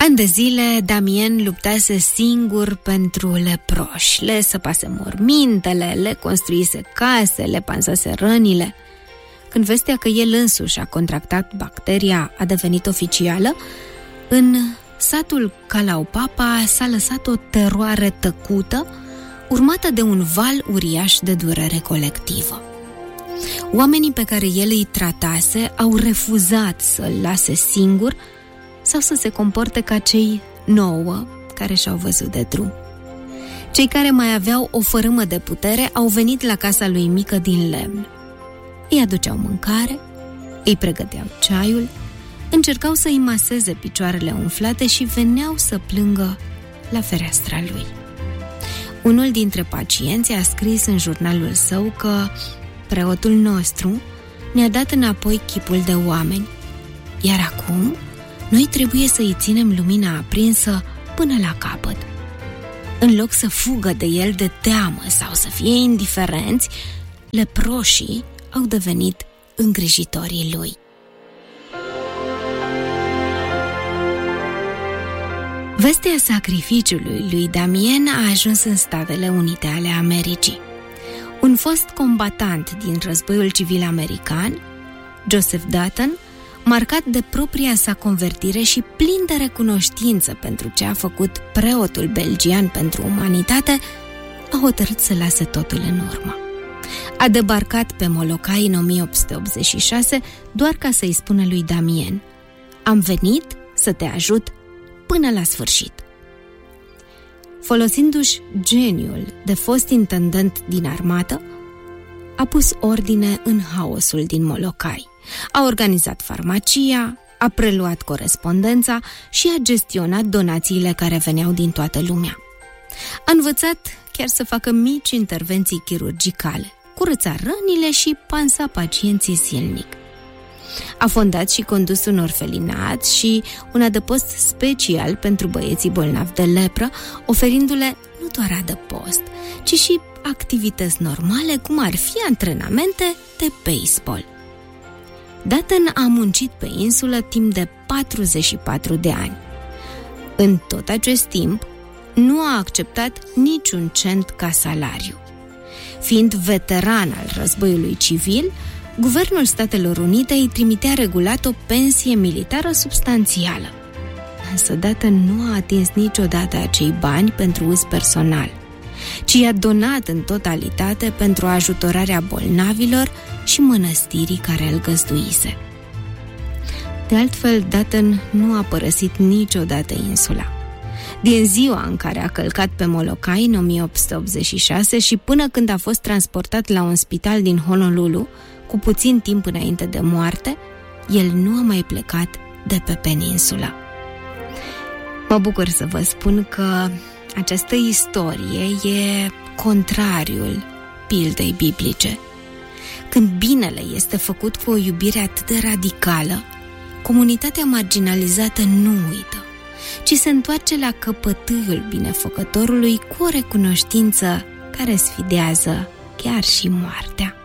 Ani de zile, Damien luptase singur pentru leproși. Le săpase mormintele, le construise case, le pansase rănile. Când vestea că el însuși a contractat bacteria a devenit oficială, în satul Kalaupapa s-a lăsat o teroare tăcută, urmată de un val uriaș de durere colectivă. Oamenii pe care el îi tratase au refuzat să-l lase singur sau să se comporte ca cei 9 care și-au văzut de drum. Cei care mai aveau o fărâmă de putere au venit la casa lui mică din lemn. Îi aduceau mâncare, îi pregăteau ceaiul, încercau să-i maseze picioarele umflate și veneau să plângă la fereastra lui. Unul dintre pacienți a scris în jurnalul său că preotul nostru ne-a dat înapoi chipul de oameni, iar acum noi trebuie să-i ținem lumina aprinsă până la capăt. În loc să fugă de el de teamă sau să fie indiferenți, leproșii au devenit îngrijitorii lui. Vestea sacrificiului lui Damien a ajuns în Statele Unite ale Americii. Un fost combatant din războiul civil american, Joseph Dutton, marcat de propria sa convertire și plin de recunoștință pentru ce a făcut preotul belgian pentru umanitate, a hotărât să lase totul în urmă. A debarcat pe Molokai în 1886 doar ca să-i spună lui Damien: am venit să te ajut până la sfârșit. Folosindu-și geniul de fost intendent din armată, a pus ordine în haosul din Molokai. A organizat farmacia, a preluat corespondența și a gestionat donațiile care veneau din toată lumea. A învățat chiar să facă mici intervenții chirurgicale, curăța rănile și pansa pacienții zilnic. A fondat și condus un orfelinat și un adăpost special pentru băieții bolnavi de lepră, oferindu-le nu doar adăpost, ci și activități normale, cum ar fi antrenamente de baseball. Dutton a muncit pe insulă timp de 44 de ani. În tot acest timp, nu a acceptat niciun cent ca salariu. Fiind veteran al războiului civil, Guvernul Statelor Unite îi trimitea regulat o pensie militară substanțială. Însă Dutton nu a atins niciodată acei bani pentru uz personal, ci i-a donat în totalitate pentru ajutorarea bolnavilor și mănăstirii care îl găzduise. De altfel, Dutton nu a părăsit niciodată insula. Din ziua în care a călcat pe Molokai în 1886 și până când a fost transportat la un spital din Honolulu, cu puțin timp înainte de moarte, el nu a mai plecat de pe peninsulă. Mă bucur să vă spun că această istorie e contrariul pildei biblice. Când binele este făcut cu o iubire atât de radicală, comunitatea marginalizată nu uită, ci se întoarce la căpătâiul binefăcătorului cu o recunoștință care sfidează chiar și moartea.